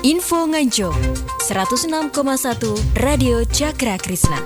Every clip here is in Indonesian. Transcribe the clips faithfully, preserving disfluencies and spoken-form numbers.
Info Nganjuk seratus enam koma satu Radio Cakra Krisna.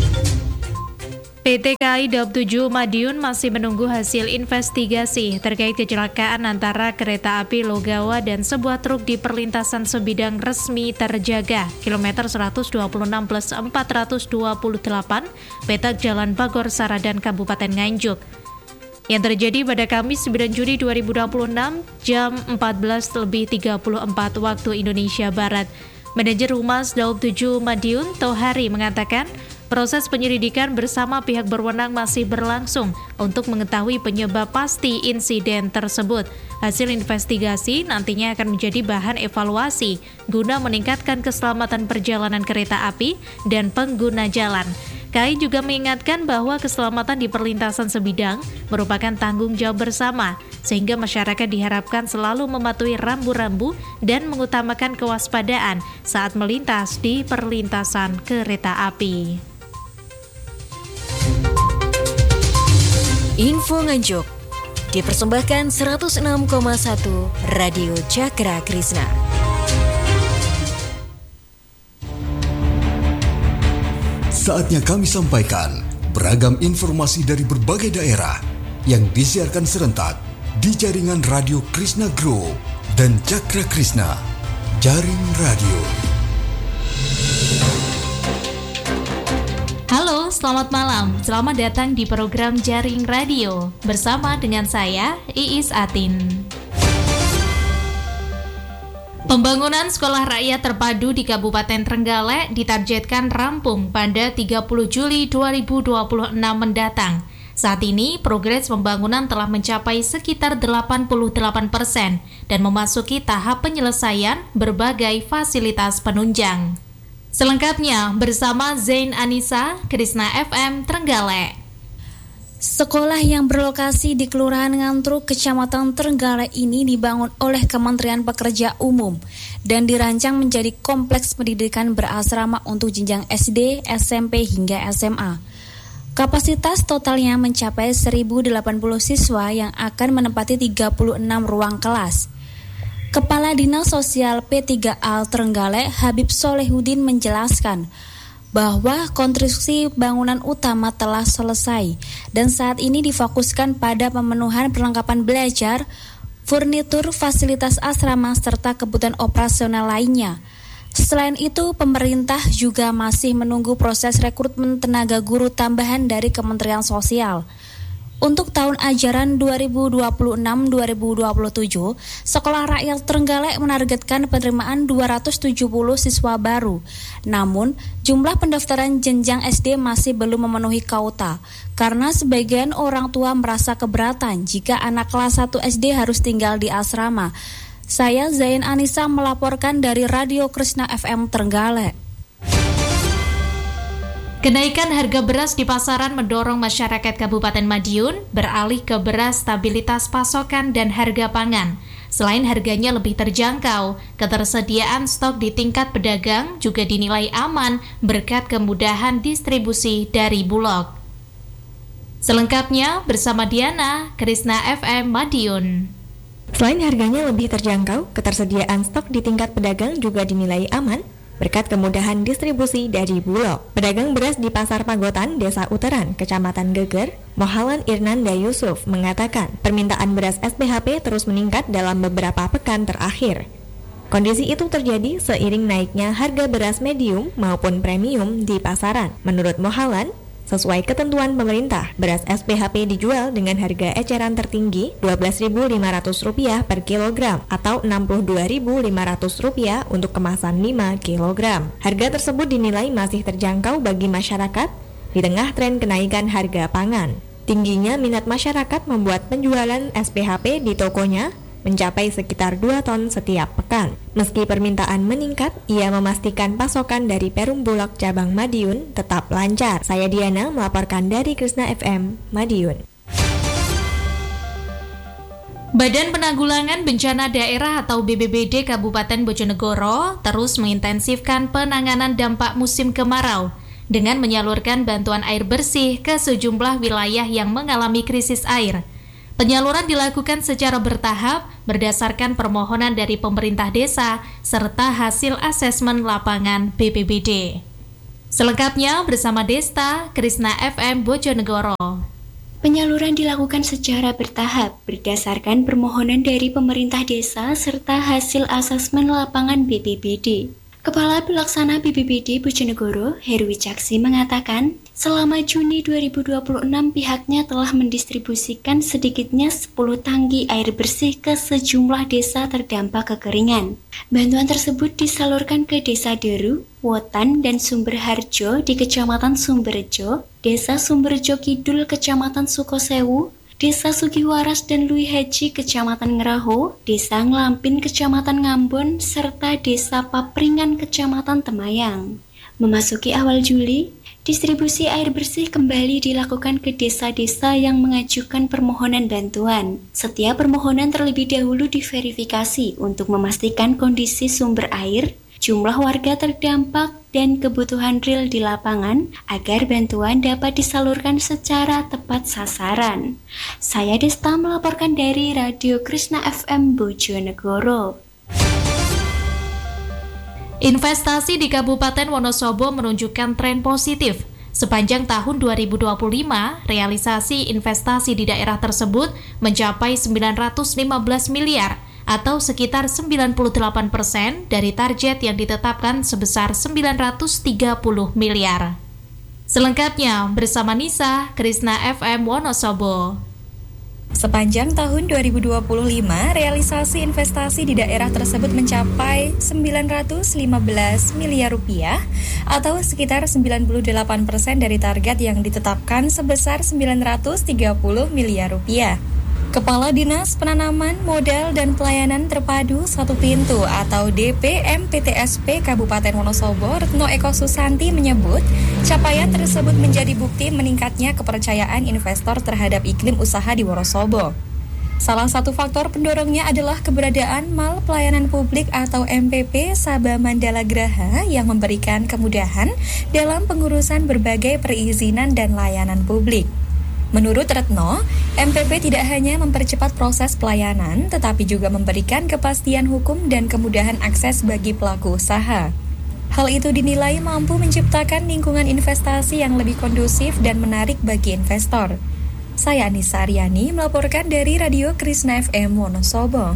P T K A I Daup tujuh Madiun masih menunggu hasil investigasi terkait kecelakaan antara kereta api Logawa dan sebuah truk di perlintasan sebidang resmi terjaga kilometer seratus dua puluh enam plus empat ratus dua puluh delapan petak Jalan Bagor Saradan Kabupaten Nganjuk yang terjadi pada Kamis sembilan Juni dua ribu dua puluh enam jam empat belas lebih tiga puluh empat waktu Indonesia Barat. Manajer Humas Daup tujuh Madiun Tohari mengatakan proses penyelidikan bersama pihak berwenang masih berlangsung untuk mengetahui penyebab pasti insiden tersebut. Hasil investigasi nantinya akan menjadi bahan evaluasi guna meningkatkan keselamatan perjalanan kereta api dan pengguna jalan. K A I juga mengingatkan bahwa keselamatan di perlintasan sebidang merupakan tanggung jawab bersama, sehingga masyarakat diharapkan selalu mematuhi rambu-rambu dan mengutamakan kewaspadaan saat melintas di perlintasan kereta api. Info Nganjuk dipersembahkan seratus enam koma satu Radio Cakra Krisna. Saatnya kami sampaikan beragam informasi dari berbagai daerah yang disiarkan serentak di jaringan Radio Krisna Group dan Cakra Krisna, Jaring Radio. Halo, selamat malam. Selamat datang di program Jaring Radio bersama dengan saya, Iis Atin. Pembangunan sekolah rakyat terpadu di Kabupaten Trenggalek ditargetkan rampung pada tiga puluh Juli dua ribu dua puluh enam mendatang. Saat ini, progres pembangunan telah mencapai sekitar delapan puluh delapan persen dan memasuki tahap penyelesaian berbagai fasilitas penunjang. Selengkapnya bersama Zain Anissa, Krisna F M Trenggalek. Sekolah yang berlokasi di Kelurahan Ngantruk, Kecamatan Trenggalek ini dibangun oleh Kementerian Pekerja Umum dan dirancang menjadi kompleks pendidikan berasrama untuk jenjang S D, S M P hingga S M A. Kapasitas totalnya mencapai seribu delapan puluh siswa yang akan menempati tiga puluh enam ruang kelas. Kepala Dinas Sosial P tiga A Trenggalek, Habib Solehudin menjelaskan bahwa konstruksi bangunan utama telah selesai dan saat ini difokuskan pada pemenuhan perlengkapan belajar, furnitur, fasilitas asrama, serta kebutuhan operasional lainnya. Selain itu, pemerintah juga masih menunggu proses rekrutmen tenaga guru tambahan dari Kementerian Sosial. Untuk tahun ajaran dua ribu dua puluh enam dua ribu dua puluh tujuh, Sekolah Rakyat Trenggalek menargetkan penerimaan dua ratus tujuh puluh siswa baru. Namun, jumlah pendaftaran jenjang S D masih belum memenuhi kuota, karena sebagian orang tua merasa keberatan jika anak kelas satu S D harus tinggal di asrama. Saya Zain Anissa melaporkan dari Radio Krisna F M Trenggalek. Kenaikan harga beras di pasaran mendorong masyarakat Kabupaten Madiun beralih ke beras stabilitas pasokan dan harga pangan. Selain harganya lebih terjangkau, ketersediaan stok di tingkat pedagang juga dinilai aman berkat kemudahan distribusi dari Bulog. Selengkapnya bersama Diana, Krisna F M Madiun. Selain harganya lebih terjangkau, ketersediaan stok di tingkat pedagang juga dinilai aman berkat kemudahan distribusi dari Bulog. Pedagang beras di Pasar Pagotan, Desa Uteran, Kecamatan Geger, Mohalan Irnanda Yusuf mengatakan permintaan beras S P H P terus meningkat dalam beberapa pekan terakhir. Kondisi itu terjadi seiring naiknya harga beras medium maupun premium di pasaran. Menurut Mohalan, sesuai ketentuan pemerintah, beras S P H P dijual dengan harga eceran tertinggi dua belas ribu lima ratus rupiah per kilogram atau enam puluh dua ribu lima ratus rupiah untuk kemasan lima kilogram. Harga tersebut dinilai masih terjangkau bagi masyarakat di tengah tren kenaikan harga pangan. Tingginya minat masyarakat membuat penjualan S P H P di tokonya mencapai sekitar dua ton setiap pekan. Meski permintaan meningkat, ia memastikan pasokan dari Perum Bulog Cabang Madiun tetap lancar. Saya Diana melaporkan dari Krisna F M, Madiun. Badan Penanggulangan Bencana Daerah atau B B B D Kabupaten Bojonegoro terus mengintensifkan penanganan dampak musim kemarau dengan menyalurkan bantuan air bersih ke sejumlah wilayah yang mengalami krisis air. Penyaluran dilakukan secara bertahap berdasarkan permohonan dari pemerintah desa serta hasil asesmen lapangan B P B D. Selengkapnya bersama Desta, Krisna F M Bojonegoro. Penyaluran dilakukan secara bertahap berdasarkan permohonan dari pemerintah desa serta hasil asesmen lapangan B P B D. Kepala Pelaksana B P B D Bojonegoro, Heru Wicaksono mengatakan, selama Juni dua ribu dua puluh enam pihaknya telah mendistribusikan sedikitnya sepuluh tangki air bersih ke sejumlah desa terdampak kekeringan. Bantuan tersebut disalurkan ke Desa Deru, Wotan, dan Sumberharjo di Kecamatan Sumberjo, Desa Sumberjo Kidul Kecamatan Sukosewu, Desa Sugiwaras dan Lui Haji Kecamatan Ngeraho, Desa Nglampin Kecamatan Ngambon, serta Desa Papringan Kecamatan Temayang. Memasuki awal Juli, distribusi air bersih kembali dilakukan ke desa-desa yang mengajukan permohonan bantuan. Setiap permohonan terlebih dahulu diverifikasi untuk memastikan kondisi sumber air, jumlah warga terdampak, dan kebutuhan real di lapangan agar bantuan dapat disalurkan secara tepat sasaran. Saya Desta melaporkan dari Radio Krishna F M Bojonegoro. Investasi di Kabupaten Wonosobo menunjukkan tren positif. Sepanjang tahun dua ribu dua puluh lima, realisasi investasi di daerah tersebut mencapai sembilan ratus lima belas miliar atau sekitar sembilan puluh delapan persen dari target yang ditetapkan sebesar sembilan ratus tiga puluh miliar. Selengkapnya bersama Nisa, Krisna F M Wonosobo. Sepanjang tahun dua ribu dua puluh lima, realisasi investasi di daerah tersebut mencapai sembilan ratus lima belas miliar rupiah atau sekitar sembilan puluh delapan persen dari target yang ditetapkan sebesar sembilan ratus tiga puluh miliar rupiah. Kepala Dinas Penanaman Modal dan Pelayanan Terpadu Satu Pintu atau D P M P T S P Kabupaten Wonosobo, Retno Eko Susanti menyebut, capaian tersebut menjadi bukti meningkatnya kepercayaan investor terhadap iklim usaha di Wonosobo. Salah satu faktor pendorongnya adalah keberadaan Mal Pelayanan Publik atau M P P Sabah Mandala Graha yang memberikan kemudahan dalam pengurusan berbagai perizinan dan layanan publik. Menurut Retno, M P P tidak hanya mempercepat proses pelayanan, tetapi juga memberikan kepastian hukum dan kemudahan akses bagi pelaku usaha. Hal itu dinilai mampu menciptakan lingkungan investasi yang lebih kondusif dan menarik bagi investor. Saya Anissa Aryani melaporkan dari Radio Krishna F M Wonosobo.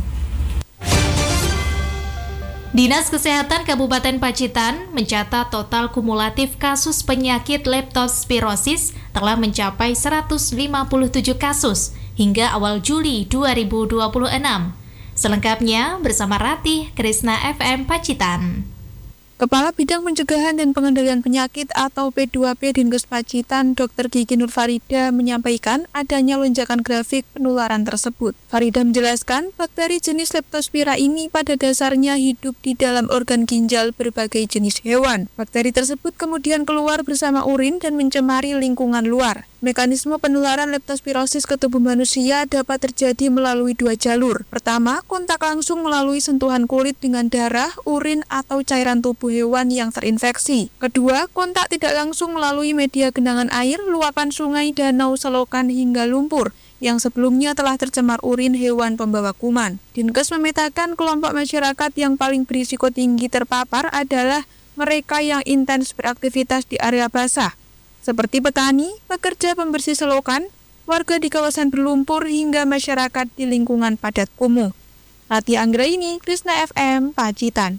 Dinas Kesehatan Kabupaten Pacitan mencatat total kumulatif kasus penyakit leptospirosis telah mencapai seratus lima puluh tujuh kasus hingga awal Juli dua ribu dua puluh enam. Selengkapnya bersama Ratih, Krishna F M Pacitan. Kepala Bidang Pencegahan dan Pengendalian Penyakit atau P dua P Dinkes Pacitan, Dokter Gigi Nur Farida menyampaikan adanya lonjakan grafik penularan tersebut. Farida menjelaskan, bakteri jenis Leptospira ini pada dasarnya hidup di dalam organ ginjal berbagai jenis hewan. Bakteri tersebut kemudian keluar bersama urin dan mencemari lingkungan luar. Mekanisme penularan leptospirosis ke tubuh manusia dapat terjadi melalui dua jalur. Pertama, kontak langsung melalui sentuhan kulit dengan darah, urin, atau cairan tubuh hewan yang terinfeksi. Kedua, kontak tidak langsung melalui media genangan air, luapan sungai, danau, selokan, hingga lumpur yang sebelumnya telah tercemar urin hewan pembawa kuman. Dinkes memetakan kelompok masyarakat yang paling berisiko tinggi terpapar adalah mereka yang intens beraktivitas di area basah, seperti petani, pekerja pembersih selokan, warga di kawasan berlumpur, hingga masyarakat di lingkungan padat kumuh. Rati Anggraini, Krishna F M, Pacitan.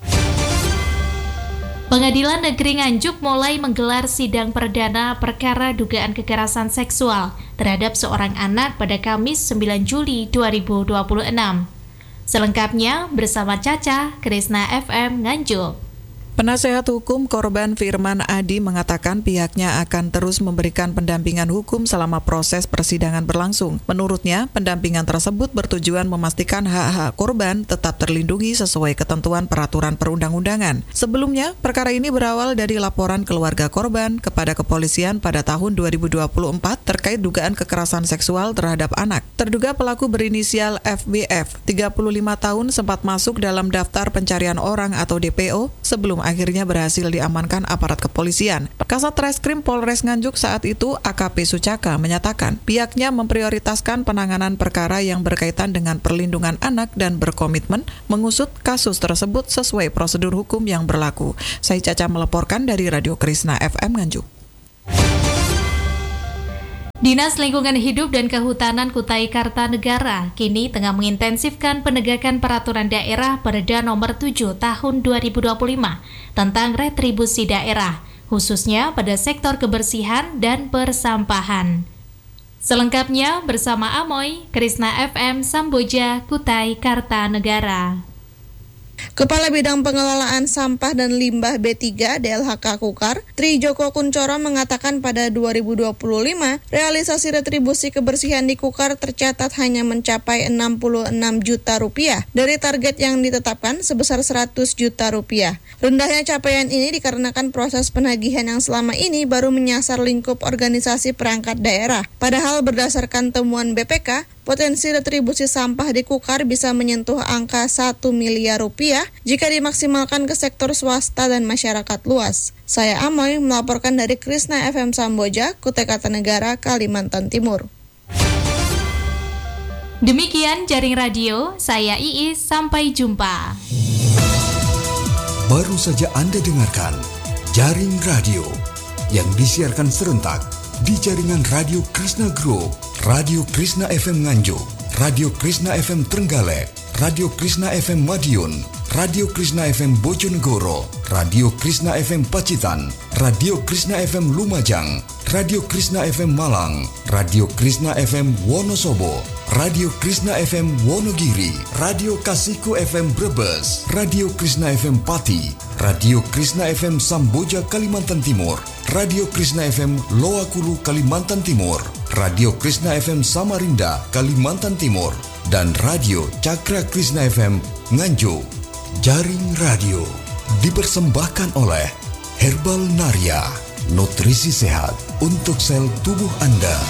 Pengadilan Negeri Nganjuk mulai menggelar sidang perdana perkara dugaan kekerasan seksual terhadap seorang anak pada Kamis sembilan Juli dua ribu dua puluh enam. Selengkapnya bersama Caca, Krishna F M Nganjuk. Penasehat hukum korban Firman Adi mengatakan pihaknya akan terus memberikan pendampingan hukum selama proses persidangan berlangsung. Menurutnya, pendampingan tersebut bertujuan memastikan hak-hak korban tetap terlindungi sesuai ketentuan peraturan perundang-undangan. Sebelumnya, perkara ini berawal dari laporan keluarga korban kepada kepolisian pada tahun dua ribu dua puluh empat terkait dugaan kekerasan seksual terhadap anak. Terduga pelaku berinisial F B F, tiga puluh lima tahun, sempat masuk dalam daftar pencarian orang atau D P O sebelum akhirnya berhasil diamankan aparat kepolisian. Kasat Reskrim Polres Nganjuk saat itu A K P Sucaka menyatakan pihaknya memprioritaskan penanganan perkara yang berkaitan dengan perlindungan anak dan berkomitmen mengusut kasus tersebut sesuai prosedur hukum yang berlaku. Saya Caca melaporkan dari Radio Krishna F M Nganjuk. Dinas Lingkungan Hidup dan Kehutanan Kutai Kartanegara kini tengah mengintensifkan penegakan peraturan daerah Perda Nomor tujuh Tahun dua ribu dua puluh lima tentang retribusi daerah, khususnya pada sektor kebersihan dan persampahan. Selengkapnya bersama Amoy, Krishna F M Samboja, Kutai Kartanegara. Kepala Bidang Pengelolaan Sampah dan Limbah B tiga D L H K Kukar, Tri Joko Kuncoro mengatakan pada dua ribu dua puluh lima, realisasi retribusi kebersihan di Kukar tercatat hanya mencapai enam puluh enam juta rupiah dari target yang ditetapkan sebesar seratus juta rupiah. Rendahnya capaian ini dikarenakan proses penagihan yang selama ini baru menyasar lingkup organisasi perangkat daerah. Padahal berdasarkan temuan B P K, potensi retribusi sampah di Kukar bisa menyentuh angka satu miliar rupiah jika dimaksimalkan ke sektor swasta dan masyarakat luas. Saya Amoy melaporkan dari Krishna F M Samboja, Kutai Kartanegara, Kalimantan Timur. Demikian Jaring Radio, saya Iis, sampai jumpa. Baru saja Anda dengarkan Jaring Radio yang disiarkan serentak di jaringan Radio Krishna Group, Radio Krishna F M Nganjuk, Radio Krishna F M Trenggalek, Radio Krishna F M Madiun, Radio Krishna F M Bojonegoro, Radio Krishna F M Pacitan, Radio Krishna F M Lumajang, Radio Krishna F M Malang, Radio Krishna F M Wonosobo, Radio Krishna F M Wonogiri, Radio Kasihku F M Brebes, Radio Krishna F M Pati, Radio Krishna F M Samboja Kalimantan Timur, Radio Krishna F M Loakulu Kalimantan Timur, Radio Krishna F M Samarinda Kalimantan Timur, dan Radio Cakra Krishna F M Nganjuk. Jaring Radio dipersembahkan oleh Herbal Naria, nutrisi sehat untuk sel tubuh Anda.